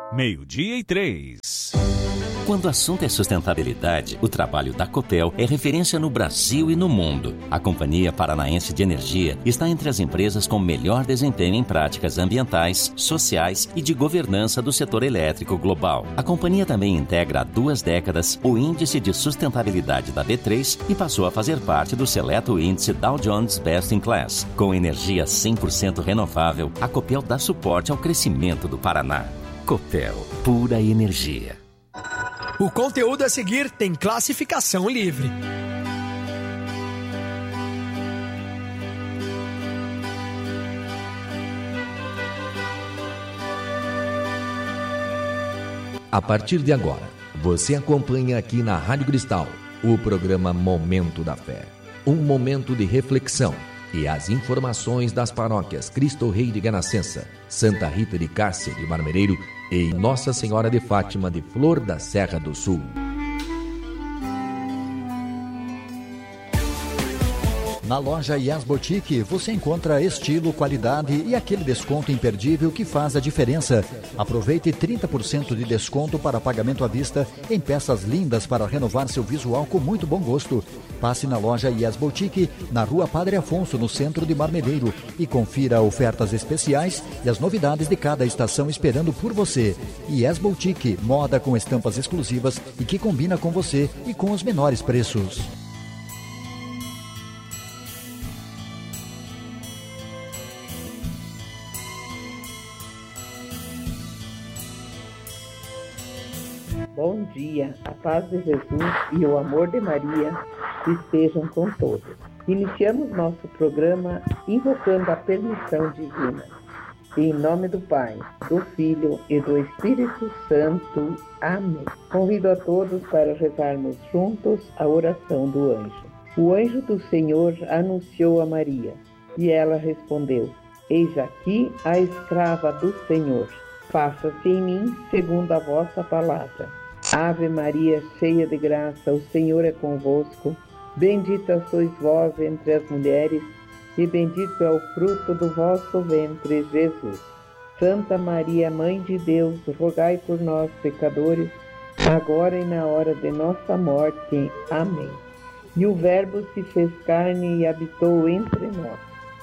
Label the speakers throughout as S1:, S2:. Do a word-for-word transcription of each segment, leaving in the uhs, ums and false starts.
S1: Meio-dia e três.
S2: Quando o assunto é sustentabilidade, o trabalho da Copel é referência no Brasil e no mundo. A Companhia Paranaense de Energia está entre as empresas com melhor desempenho em práticas ambientais, sociais e de governança do setor elétrico global. A companhia também integra há duas décadas o Índice de Sustentabilidade da B três e passou a fazer parte do seleto índice Dow Jones Best in Class. Com energia cem por cento renovável, a Copel dá suporte ao crescimento do Paraná. Copel, pura energia.
S3: O conteúdo a seguir tem classificação livre.
S4: A partir de agora, você acompanha aqui na Rádio Cristal o programa Momento da Fé. Um momento de reflexão e as informações das paróquias Cristo Rei de Ganascença, Santa Rita de Cássia de Marmereiro e Nossa Senhora de Fátima de Flor da Serra do Sul.
S5: Na loja Yes Boutique você encontra estilo, qualidade e aquele desconto imperdível que faz a diferença. Aproveite trinta por cento de desconto para pagamento à vista em peças lindas para renovar seu visual com muito bom gosto. Passe na loja Yes Boutique, na Rua Padre Afonso, no centro de Marmeleiro, e confira ofertas especiais e as novidades de cada estação esperando por você. Yes Boutique, moda com estampas exclusivas e que combina com você e com os menores preços.
S6: Bom dia, a paz de Jesus e o amor de Maria estejam com todos. Iniciamos nosso programa invocando a permissão divina. Em nome do Pai, do Filho e do Espírito Santo. Amém. Convido a todos para rezarmos juntos a oração do anjo. O anjo do Senhor anunciou a Maria, e ela respondeu: Eis aqui a escrava do Senhor. Faça-se em mim segundo a vossa palavra. Ave Maria, cheia de graça, o Senhor é convosco. Bendita sois vós entre as mulheres, e bendito é o fruto do vosso ventre, Jesus. Santa Maria, Mãe de Deus, rogai por nós, pecadores, agora e na hora de nossa morte. Amém. E o Verbo se fez carne e habitou entre nós.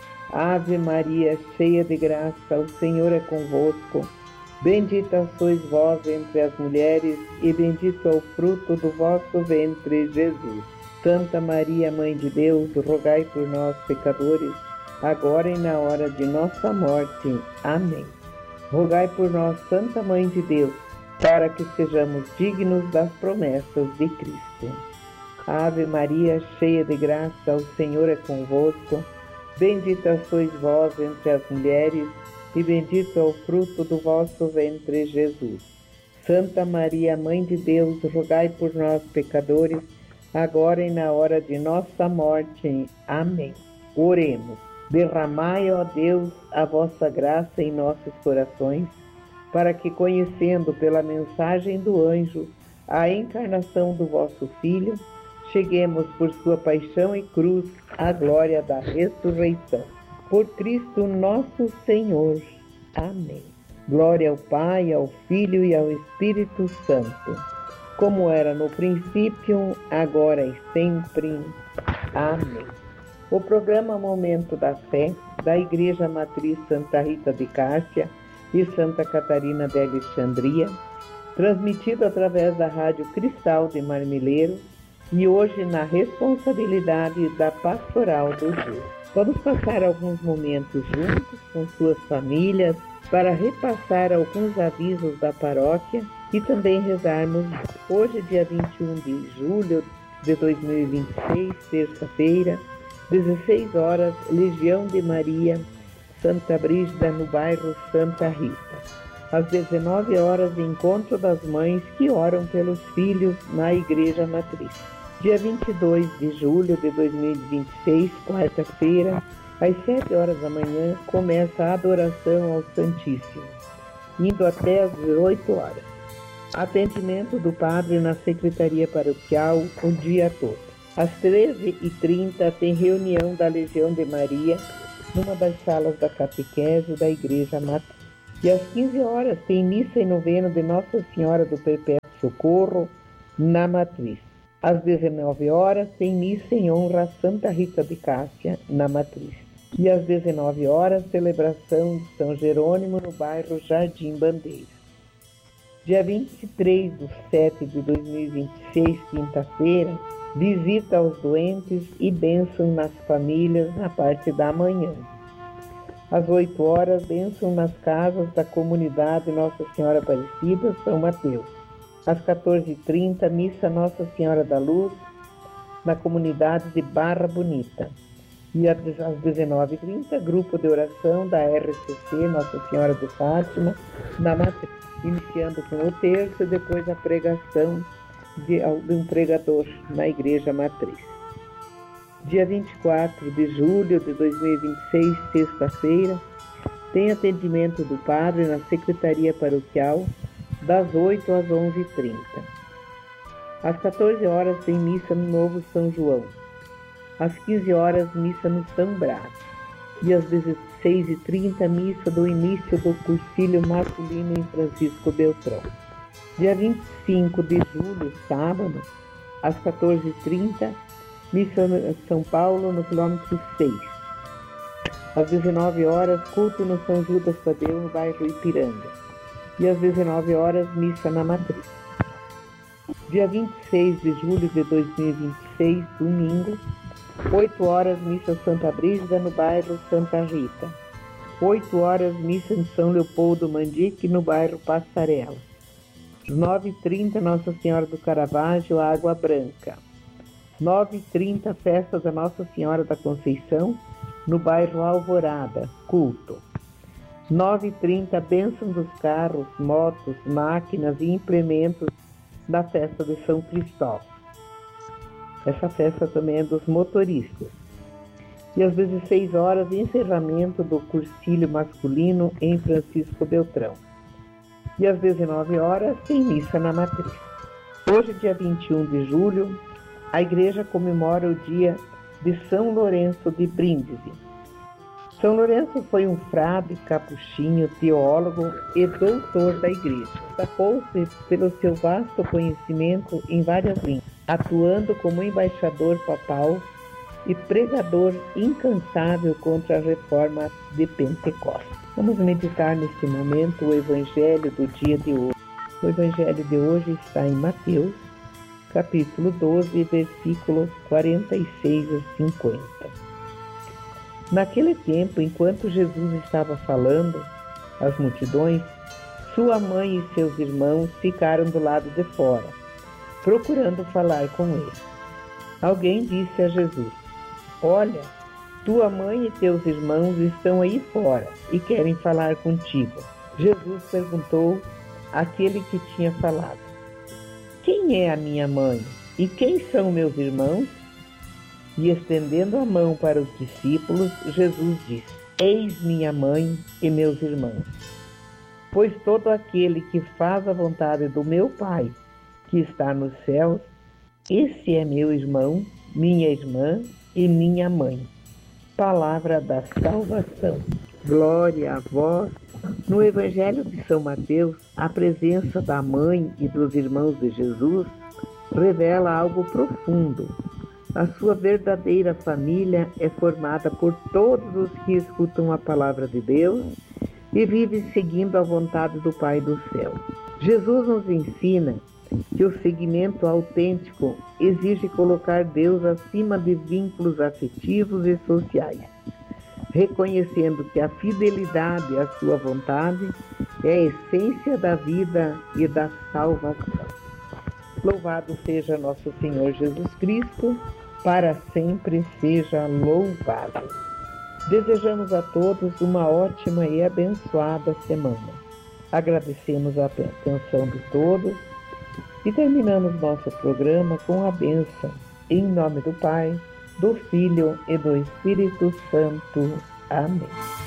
S6: Ave Maria, cheia de graça, o Senhor é convosco. Bendita sois vós entre as mulheres, e bendito é o fruto do vosso ventre, Jesus. Santa Maria, Mãe de Deus, rogai por nós, pecadores, agora e na hora de nossa morte. Amém. Rogai por nós, Santa Mãe de Deus, para que sejamos dignos das promessas de Cristo. Ave Maria, cheia de graça, o Senhor é convosco. Bendita sois vós entre as mulheres, e bendito é o fruto do vosso ventre, Jesus. Santa Maria, Mãe de Deus, rogai por nós, pecadores, agora e na hora de nossa morte. Amém. Oremos. Derramai, ó Deus, a vossa graça em nossos corações, para que, conhecendo pela mensagem do anjo a encarnação do vosso Filho, cheguemos por sua paixão e cruz à glória da ressurreição. Por Cristo nosso Senhor. Amém. Glória ao Pai, ao Filho e ao Espírito Santo, como era no princípio, agora e sempre. Amém. O programa Momento da Fé, da Igreja Matriz Santa Rita de Cássia e Santa Catarina de Alexandria, transmitido através da Rádio Cristal de Marmeleiro, e hoje na responsabilidade da Pastoral do Dia. Vamos passar alguns momentos juntos com suas famílias para repassar alguns avisos da paróquia e também rezarmos. Hoje, dia vinte e um de julho de dois mil e vinte e seis, terça-feira, dezesseis horas, Legião de Maria, Santa Brígida, no bairro Santa Rita. Às dezenove horas, Encontro das Mães que oram pelos filhos na Igreja Matriz. Dia vinte e dois de julho de dois mil e vinte e seis, quarta-feira, às sete horas da manhã, começa a adoração ao Santíssimo, indo até às dezoito horas. Atendimento do padre na Secretaria Paroquial o dia todo. Às treze e trinta tem reunião da Legião de Maria numa das salas da catequese da Igreja Matriz. E às quinze horas tem missa e novena de Nossa Senhora do Perpétuo Socorro na Matriz. Às dezenove horas tem missa em honra a Santa Rita de Cássia na Matriz. E às dezenove horas, celebração de São Jerônimo no bairro Jardim Bandeira. Dia vinte e três de setembro de dois mil e vinte e seis, quinta-feira, visita aos doentes e bênção nas famílias na parte da manhã. Às oito horas, bênção nas casas da comunidade Nossa Senhora Aparecida, São Mateus. Às quatorze e trinta, missa Nossa Senhora da Luz na comunidade de Barra Bonita. E às dezenove e trinta, grupo de oração da R C C Nossa Senhora de Fátima na Matriz, iniciando com o terço e depois a pregação de, de um pregador na Igreja Matriz. Dia vinte e quatro de julho de dois mil e vinte e seis, sexta-feira, tem atendimento do padre na Secretaria Paroquial, das oito às onze e trinta. Às quatorze horas tem missa no Novo São João. Às quinze horas, missa no São Brás. E às dezesseis e trinta, missa do início do cursilho masculino em Francisco Beltrão. Dia vinte e cinco de julho, sábado, às quatorze e trinta, missa em São Paulo, no quilômetro seis. Às dezenove horas, culto no São Judas Tadeu, no bairro Ipiranga. E às dezenove horas, missa na Matriz. Dia vinte e seis de julho de dois mil e vinte e seis, domingo, oito horas, missa Santa Brígida, no bairro Santa Rita. oito horas, missa em São Leopoldo Mandique, no bairro Passarela. nove e trinta, Nossa Senhora do Caravaggio, Água Branca. nove e trinta, festa da Nossa Senhora da Conceição, no bairro Alvorada, culto. nove e trinta, bênção dos carros, motos, máquinas e implementos da festa de São Cristóvão. Essa festa também é dos motoristas. E às dezesseis horas, encerramento do cursilho masculino em Francisco Beltrão. E às dezenove horas, tem missa na Matriz. Hoje, dia vinte e um de julho, a igreja comemora o dia de São Lourenço de Brindisi. São Lourenço foi um frade capuchinho, teólogo e doutor da igreja. Destacou-se pelo seu vasto conhecimento em várias línguas, atuando como embaixador papal e pregador incansável contra a reforma de Pentecostes. Vamos meditar neste momento o evangelho do dia de hoje. O evangelho de hoje está em Mateus, capítulo doze, versículos quarenta e seis a cinquenta. Naquele tempo, enquanto Jesus estava falando às multidões, sua mãe e seus irmãos ficaram do lado de fora, procurando falar com ele. Alguém disse a Jesus: "Olha, tua mãe e teus irmãos estão aí fora e querem falar contigo." Jesus perguntou àquele que tinha falado: "Quem é a minha mãe e quem são meus irmãos?" E estendendo a mão para os discípulos, Jesus disse: "Eis minha mãe e meus irmãos. Pois todo aquele que faz a vontade do meu Pai, que está nos céus, esse é meu irmão, minha irmã e minha mãe." Palavra da salvação. Glória a vós. No Evangelho de São Mateus, a presença da mãe e dos irmãos de Jesus revela algo profundo. A sua verdadeira família é formada por todos os que escutam a palavra de Deus e vivem seguindo a vontade do Pai do céu. Jesus nos ensina que o seguimento autêntico exige colocar Deus acima de vínculos afetivos e sociais, reconhecendo que a fidelidade à sua vontade é a essência da vida e da salvação. Louvado seja nosso Senhor Jesus Cristo, para sempre seja louvado. Desejamos a todos uma ótima e abençoada semana. Agradecemos a atenção de todos e terminamos nosso programa com a bênção. Em nome do Pai, do Filho e do Espírito Santo. Amém.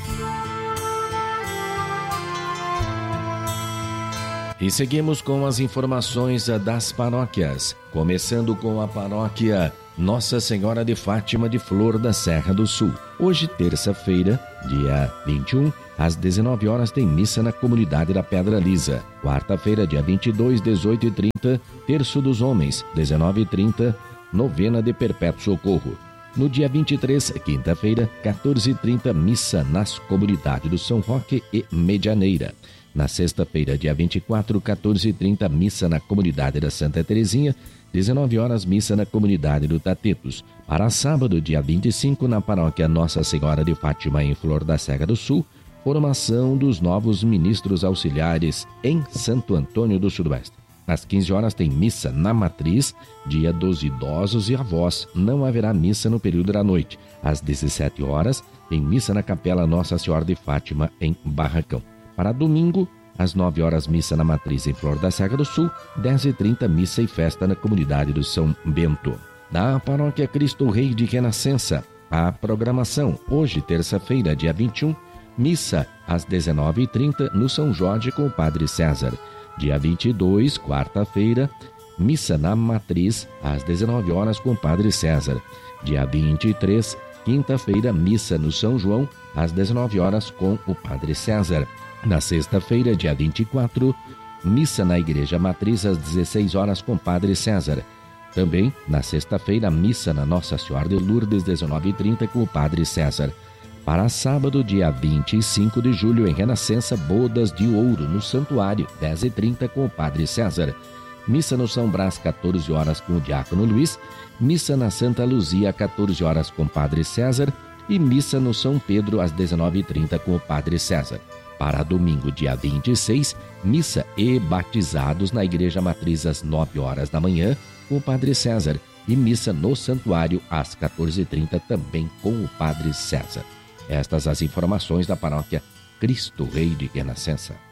S4: E seguimos com as informações das paróquias, começando com a paróquia Nossa Senhora de Fátima de Flor da Serra do Sul. Hoje, terça-feira, dia vinte e um, às dezenove horas, tem missa na comunidade da Pedra Lisa. Quarta-feira, dia vinte e dois, dezoito e trinta, Terço dos Homens, dezenove e trinta, novena de Perpétuo Socorro. No dia vinte e três, quinta-feira, quatorze e trinta, missa nas comunidades do São Roque e Medianeira. Na sexta-feira, dia vinte e quatro, quatorze e trinta, missa na comunidade da Santa Terezinha, dezenove horas, missa na comunidade do Tatetos. Para sábado, dia vinte e cinco, na paróquia Nossa Senhora de Fátima, em Flor da Serra do Sul, formação dos novos ministros auxiliares em Santo Antônio do Sudoeste. Às quinze horas tem missa na Matriz, dia dos idosos e avós. Não haverá missa no período da noite. Às dezessete horas tem missa na Capela Nossa Senhora de Fátima, em Barracão. Para domingo, às nove horas, missa na Matriz, em Flor da Serra do Sul. dez e trinta, missa e festa na comunidade do São Bento. Da paróquia Cristo Rei de Renascença, a programação, hoje, terça-feira, dia vinte e um, missa às dezenove e trinta no São Jorge com o Padre César. Dia vinte e dois, quarta-feira, missa na Matriz, às dezenove horas, com o Padre César. Dia vinte e três, quinta-feira, missa no São João, às dezenove horas, com o Padre César. Na sexta-feira, dia vinte e quatro, missa na Igreja Matriz, às dezesseis horas, com o Padre César. Também, na sexta-feira, missa na Nossa Senhora de Lourdes, dezenove e trinta, com o Padre César. Para sábado, dia vinte e cinco de julho, em Renascença, bodas de ouro no santuário, dez e trinta, com o Padre César. Missa no São Brás, quatorze horas, com o Diácono Luiz. Missa na Santa Luzia, quatorze horas, com o Padre César. E missa no São Pedro, às dezenove e trinta, com o Padre César. Para domingo, dia vinte e seis, missa e batizados na Igreja Matriz, às nove horas da manhã, com o Padre César. E missa no santuário, às quatorze e trinta, também com o Padre César. Estas as informações da paróquia Cristo Rei de Renascença.